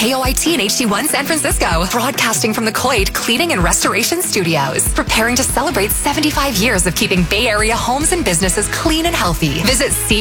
KOIT and HD1 San Francisco, broadcasting from the Coit Cleaning and Restoration Studios, preparing to celebrate 75 years of keeping Bay Area homes and businesses clean and healthy. Visit